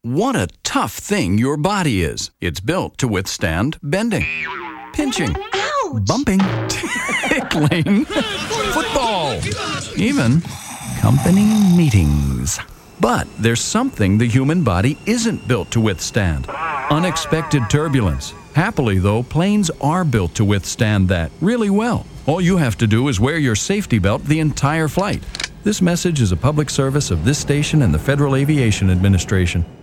What a tough thing your body is. It's built to withstand bending, pinching, bumping, tickling, football, even company meetings. But there's something the human body isn't built to withstand: unexpected turbulence. Happily, though, planes are built to withstand that really well. All you have to do is wear your safety belt the entire flight. This message is a public service of this station and the Federal Aviation Administration.